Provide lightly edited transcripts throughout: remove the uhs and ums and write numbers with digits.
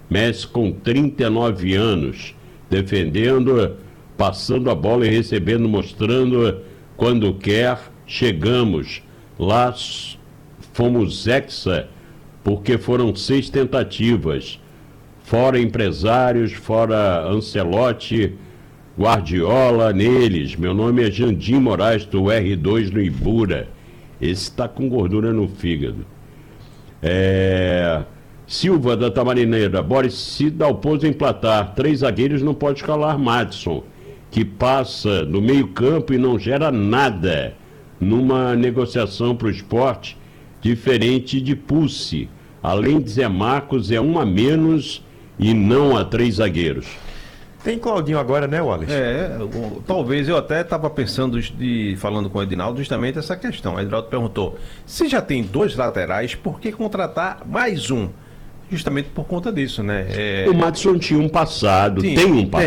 Messi com 39 anos, defendendo, passando a bola e recebendo, mostrando quando quer, chegamos. Lá fomos hexa, porque foram 6 tentativas. Fora empresários, fora Ancelotti, Guardiola, neles. Meu nome é Jandim Moraes, do R2 no Ibura. Esse está com gordura no fígado. Silva, da Tamarineira. Boris, se Dalpozo emplatar 3 zagueiros, não pode escalar Madison, que passa no meio campo e não gera nada numa negociação para o esporte, diferente de Pussi. Além de Zé Marcos, é um a menos e não a 3 zagueiros. Tem Claudinho agora, né, Wallace? Talvez eu até estava pensando, falando com o Edinaldo, justamente essa questão. O Edinaldo perguntou, se já tem 2 laterais, por que contratar mais um? Justamente por conta disso, né? O Madison tinha um passado, tem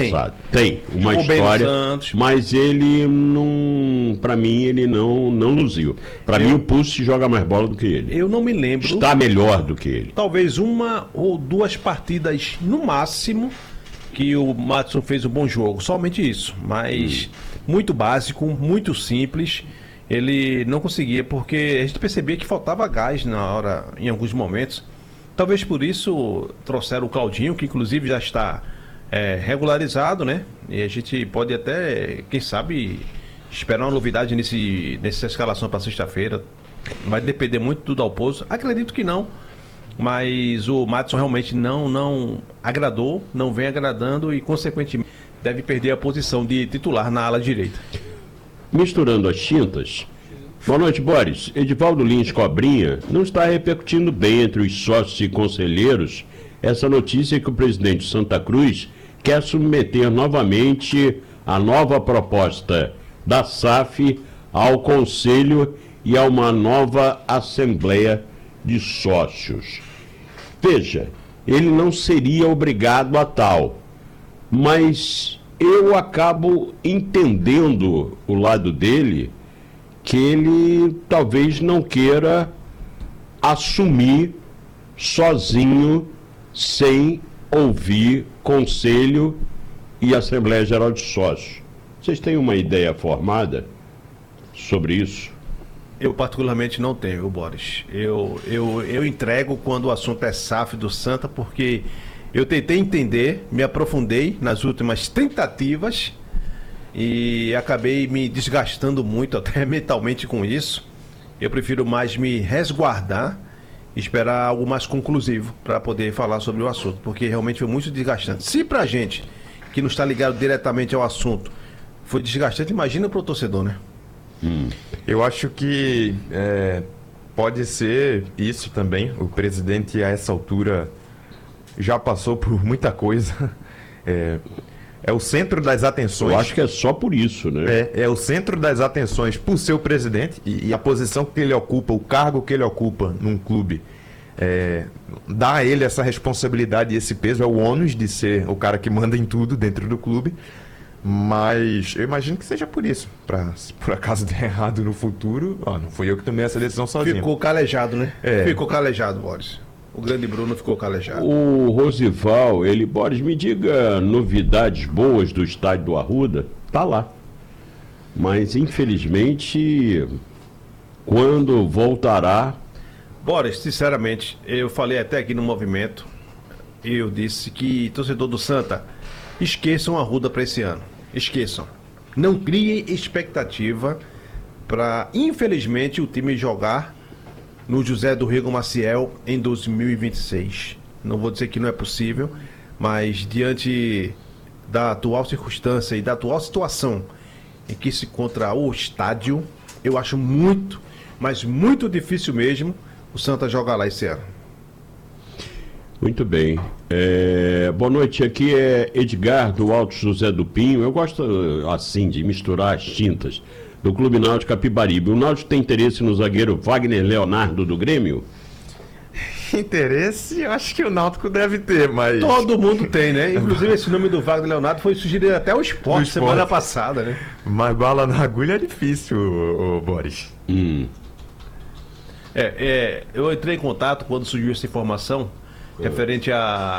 uma história, mas ele não, para mim, ele não luziu. Para mim, o Pulse joga mais bola do que ele. Eu não me lembro. Está melhor do que ele. Talvez 1 ou 2 partidas, no máximo, que o Madison fez um bom jogo. Somente isso. Mas muito básico, muito simples. Ele não conseguia, porque a gente percebia que faltava gás na hora, em alguns momentos. Talvez por isso trouxeram o Claudinho, que inclusive já está regularizado, né? E a gente pode até, quem sabe, esperar uma novidade nessa escalação para sexta-feira. Vai depender muito do Dalpozo. Acredito que não, mas o Madison realmente não agradou, não vem agradando e, consequentemente, deve perder a posição de titular na ala direita. Misturando as tintas. Boa noite, Boris. Edivaldo Lins Cobrinha não está repercutindo bem entre os sócios e conselheiros essa notícia que o presidente Santa Cruz quer submeter novamente a nova proposta da SAF ao Conselho e a uma nova Assembleia de Sócios. Veja, ele não seria obrigado a tal, mas eu acabo entendendo o lado dele, que ele talvez não queira assumir sozinho, sem ouvir Conselho e Assembleia Geral de Sócios. Vocês têm uma ideia formada sobre isso? Eu particularmente não tenho, Boris. Eu entrego quando o assunto é SAF do Santa, porque eu tentei entender, me aprofundei nas últimas tentativas e acabei me desgastando muito, até mentalmente, com isso. Eu prefiro mais me resguardar e esperar algo mais conclusivo para poder falar sobre o assunto, porque realmente foi muito desgastante. Se pra gente que não está ligado diretamente ao assunto foi desgastante, imagina pro torcedor, né? Eu acho que pode ser isso também. O presidente, a essa altura, já passou por muita coisa. É o centro das atenções. Eu acho que é só por isso, né? É o centro das atenções por ser o presidente e a posição que ele ocupa, o cargo que ele ocupa num clube, dá a ele essa responsabilidade e esse peso, é o ônus de ser o cara que manda em tudo dentro do clube. Mas eu imagino que seja por isso. Se por acaso der errado no futuro, não fui eu que tomei essa decisão sozinho. Ficou calejado, né? Ficou calejado, Boris. O grande Bruno ficou calejado. O Rosival, Boris, me diga novidades boas do estádio do Arruda. Tá lá. Mas, infelizmente, quando voltará... Boris, sinceramente, eu falei até aqui no Movimento, eu disse que, torcedor do Santa, esqueçam a Arruda para esse ano. Esqueçam. Não criem expectativa para, infelizmente, o time jogar no José do Rego Maciel em 2026. Não vou dizer que não é possível, mas diante da atual circunstância e da atual situação em que se encontra o estádio, eu acho muito, mas muito difícil mesmo o Santa jogar lá esse ano. Muito bem. Boa noite, aqui é Edgar do Alto José do Pinho. Eu gosto assim de misturar as tintas. Do Clube Náutico Capibaribe. O Náutico tem interesse no zagueiro Wagner Leonardo do Grêmio? Interesse, eu acho que o Náutico deve ter, mas... Todo mundo tem, né? Inclusive esse nome do Wagner Leonardo foi sugerido até o Esporte semana passada, né? Mas bala na agulha é difícil, Boris. Eu entrei em contato quando surgiu essa informação referente